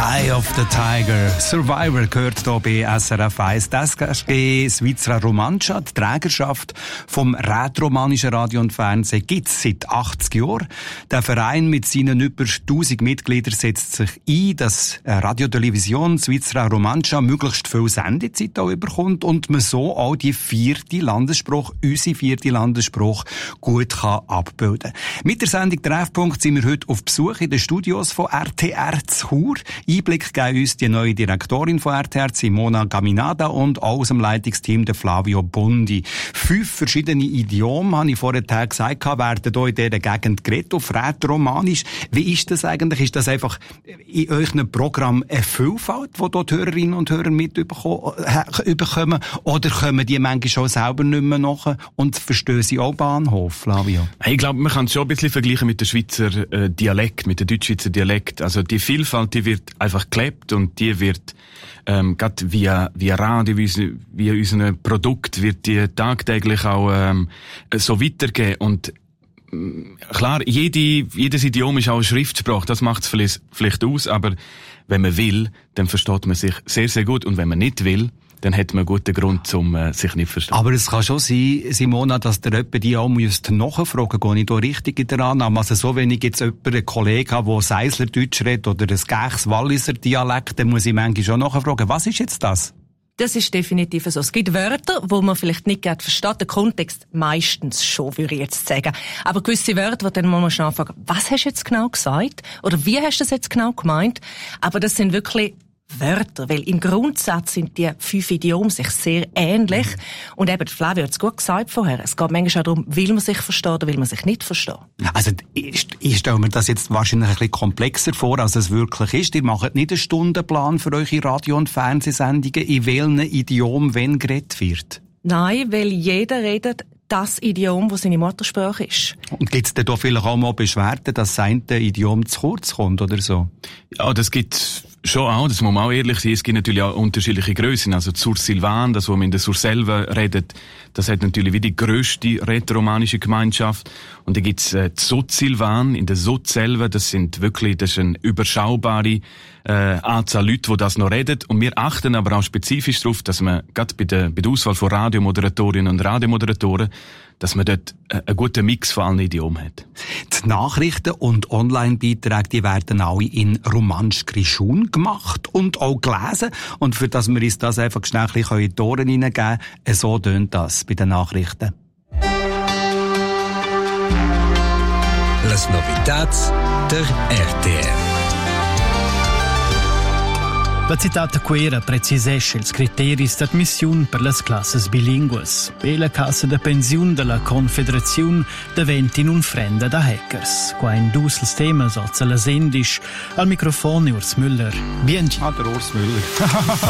Eye of the Tiger. Survivor gehört hier bei SRF 1. Das SG Svizra Romancia, die Trägerschaft vom rätoromanischen Radio und Fernsehen, gibt es seit 80 Jahren. Der Verein mit seinen über 1000 Mitgliedern setzt sich ein, dass Radiotelevision Svizra Romancia möglichst viel Sendezeit auch überkommt und man so auch die unsere vierte Landessprache gut kann abbilden. Mit der Sendung Treffpunkt sind wir heute auf Besuch in den Studios von RTR zu Chur. Einblick geben uns die neue Direktorin von RTR, Simona Gaminada, und auch aus dem Leitungsteam der Flavio Bondi. 5 verschiedene Idiomen, habe ich vorher gesagt, werden hier in dieser Gegend geredet, auf Rätoromanisch. Wie ist das eigentlich? Ist das einfach in euren Programm eine Vielfalt, die dort Hörerinnen und Hörer mitbekommen? Oder kommen die manchmal schon selber nicht mehr nach und verstehen sie auch Bahnhof, Flavio? Ich glaube, man kann es schon ein bisschen vergleichen mit dem Schweizer Dialekt, mit dem Deutschschweizer Dialekt. Also die Vielfalt, die wird einfach gelebt und die wird gerade via Radio, via unser Produkt, wird die tagtäglich auch so weitergehen. Und klar, jedes Idiom ist auch eine Schriftsprache, das macht es vielleicht aus, aber wenn man will, dann versteht man sich sehr, sehr gut. Und wenn man nicht will, dann hat man einen guten Grund, sich nicht zu verstehen. Aber es kann schon sein, Simona, dass der jemand die auch nachfragen muss. Gehe ich da richtig in der Annahme? Also so, wenn ich jetzt einen Kollegen habe, der Seislerdeutsch redet oder ein Gächs-Walliser Dialekt, dann muss ich manchmal schon nachfragen, was ist jetzt das? Das ist definitiv so. Es gibt Wörter, wo man vielleicht nicht gerade versteht. Der Kontext meistens schon, würde ich jetzt sagen. Aber gewisse Wörter, wo dann muss man schon fragen, was hast du jetzt genau gesagt? Oder wie hast du das jetzt genau gemeint? Aber das sind wirklich Wörter, weil im Grundsatz sind die 5 Idiome sich sehr ähnlich. Und eben, Flavio hat es gut gesagt vorher, es geht manchmal auch darum, will man sich verstehen oder will man sich nicht verstehen. Also, ich stelle mir das jetzt wahrscheinlich ein bisschen komplexer vor, als es wirklich ist. Ihr macht nicht einen Stundenplan für eure Radio- und Fernsehsendungen, in welchem Idiom wenn geredet wird? Nein, weil jeder redet das Idiom, das seine Muttersprache ist. Und gibt es denn da vielleicht auch mal Beschwerden, dass das eine Idiom zu kurz kommt oder so? Ja, das gibt's schon auch, das muss man auch ehrlich sein. Es gibt natürlich auch unterschiedliche Grössen. Also Sur-Silvan, das, was man in der Surselva redet, das hat natürlich wie die grösste rätoromanische Gemeinschaft. Und dann gibt's Sud-Silvan, in der Sud-Selva, das ist eine überschaubare Anzahl Leute, die das noch reden. Und wir achten aber auch spezifisch darauf, dass man gerade bei der Auswahl von Radiomoderatorinnen und Radiomoderatoren, dass man dort einen guten Mix von allen Idiomen hat. Die Nachrichten und Online-Beiträge, die werden alle in Romansch Grischun gemacht und auch gelesen. Und für das wir uns das einfach schnell in die Ohren hineingeben, so tönt das bei den Nachrichten. Las novidades der RTR. La citata quera precisesce ils criteris d'admission per las classes bilingues e la Cassa de Pensiun de la Confederaziun diventa in un frenda da hackers. Qua in dusels temas als la sendisch al Mikrofon Urs Müller. Bienci. Der Urs Müller.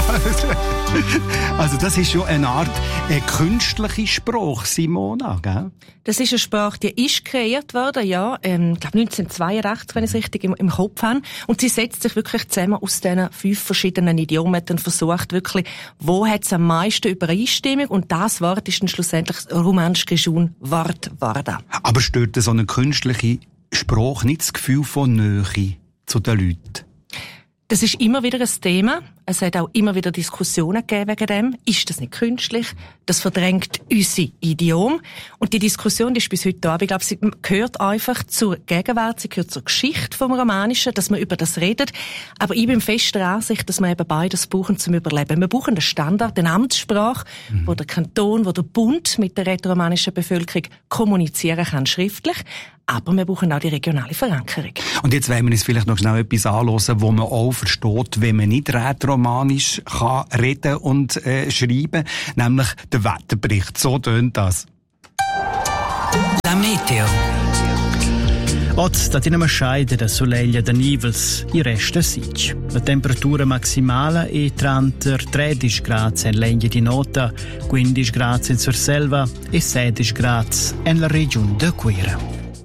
Also das ist schon eine Art künstliche Sprache, Simona, gell? Das ist eine Sprache, die ist kreiert worden, ja, ich glaube 1982, wenn ich es richtig im Kopf habe. Und sie setzt sich wirklich zusammen aus diesen 5 verschiedenen Idiomen und versucht wirklich, wo hat es am meisten Übereinstimmung, und das Wort ist dann schlussendlich das Romansch Grischun Wort geworden. Aber stört so eine künstliche Sprache nicht das Gefühl von Nähe zu den Leuten? Das ist immer wieder ein Thema. Es hat auch immer wieder Diskussionen gegeben wegen dem. Ist das nicht künstlich? Das verdrängt unsere Idiom. Und die Diskussion, die ist bis heute da. Aber ich glaube, sie gehört einfach zur Gegenwart, sie gehört zur Geschichte vom Romanischen, dass man über das redet. Aber ich bin fest der Ansicht, dass wir eben beides brauchen zum Überleben. Wir brauchen einen Standard, eine Amtssprache, wo der Kanton, wo der Bund mit der rätoromanischen Bevölkerung kommunizieren kann, schriftlich. Aber wir brauchen auch die regionale Verankerung. Und jetzt wollen wir uns vielleicht noch schnell etwas anhören, wo man auch versteht, wenn man nicht rätoromanisch kann reden und schreiben, nämlich der Wetterbericht. So tönt das. La Meteo. Oggi da una masceida da soleglia da nivels, il resto sic. La temperatura maximale è tra 13 gradi in legna di nota, 15 gradi in Surselva e 16 gradi in la regione de Quera.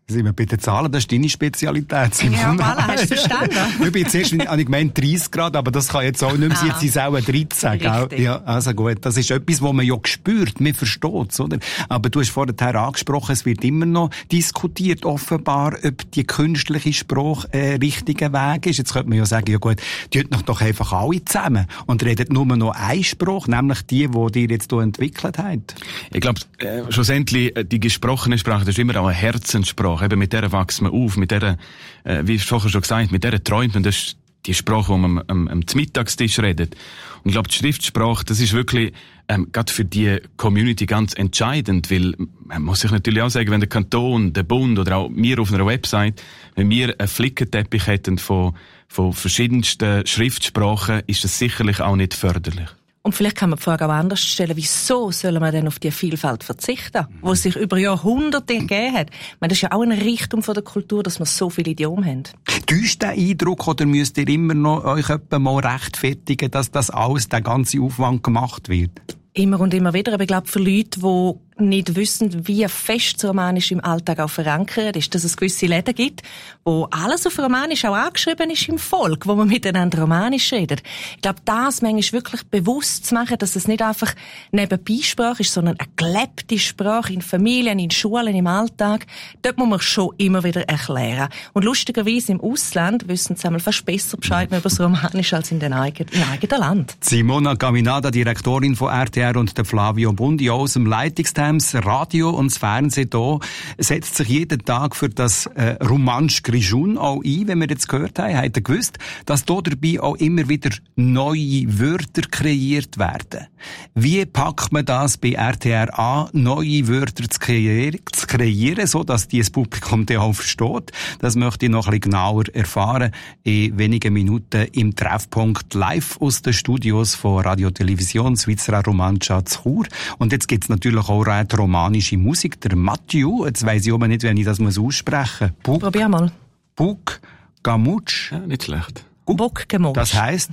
Sind wir bei den Zahlen, das ist deine Spezialität, Simon. Ja, voilà, hast du verstanden? Ich bin zuerst, habe ich gemeint 30 Grad, aber das kann jetzt auch nicht mehr sein, jetzt sind es auch 13, gell? Ja, also gut, das ist etwas, was man ja spürt, man versteht es, oder? Aber du hast vorher angesprochen, es wird immer noch diskutiert, offenbar, ob die künstliche Sprache richtiger Weg ist. Jetzt könnte man ja sagen, ja gut, tut doch einfach alle zusammen und redet nur noch eine Sprache, nämlich die ihr jetzt hier entwickelt habt. Ich glaube, schlussendlich, die gesprochene Sprache, das ist immer auch eine Herzenssprache. Eben mit der wächst man auf, mit der, wie vorher schon gesagt, mit der träumt man. Das ist die Sprache, die man am Mittagstisch redet. Und ich glaube, die Schriftsprache, das ist wirklich gerade für die Community ganz entscheidend, weil man muss sich natürlich auch sagen, wenn der Kanton, der Bund oder auch wir auf einer Website, wenn wir einen Flickenteppich hätten von verschiedensten Schriftsprachen, ist das sicherlich auch nicht förderlich. Und vielleicht kann man die Frage auch anders stellen, wieso sollen wir denn auf die Vielfalt verzichten, die sich über Jahrhunderte gegeben hat? Ich meine, das ist ja auch ein Reichtum von der Kultur, dass wir so viele Idiomen haben. Täuscht der Eindruck, oder müsst ihr immer noch euch mal rechtfertigen, dass das alles, der ganze Aufwand gemacht wird? Immer und immer wieder. Aber ich glaube, für Leute, die nicht wissen, wie fest das Romanisch im Alltag auch verankert ist, dass es gewisse Läden gibt, wo alles auf Romanisch auch angeschrieben ist im Volk, wo man miteinander Romanisch redet. Ich glaube, das manchmal wirklich bewusst zu machen, dass es nicht einfach Nebenbeisprache ist, sondern eine gelebte Sprache in Familien, in Schulen, im Alltag. Dort muss man schon immer wieder erklären. Und lustigerweise im Ausland wissen sie einmal fast besser Bescheid über das Romanisch als im eigenen Land. Simona Caminada, Direktorin von RTR, und der Flavio Bundi aus dem Leitungsteam. Das Radio und das Fernsehen hier setzt sich jeden Tag für das Romansch Grischun auch ein, wenn wir jetzt gehört haben. Habt ihr gewusst, dass hier dabei auch immer wieder neue Wörter kreiert werden? Wie packt man das bei RTR an, neue Wörter zu kreieren, so dass dieses Publikum dann auch versteht? Das möchte ich noch ein bisschen genauer erfahren in wenigen Minuten im Treffpunkt live aus den Studios von Radio Television Svizzera Romancia zu Chur. Und jetzt gibt's natürlich auch romanische Musik, der Mathieu, jetzt weiss ich aber nicht, wenn ich das aussprechen muss. Probier mal. Buk Gamutsch. Ja, nicht schlecht. Buk Gamutsch. Das heisst?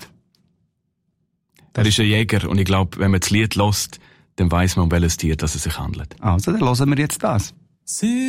Er ist ein Jäger und ich glaube, wenn man das Lied hört, dann weiss man, um welches Tier es sich handelt. Also, dann hören wir jetzt das.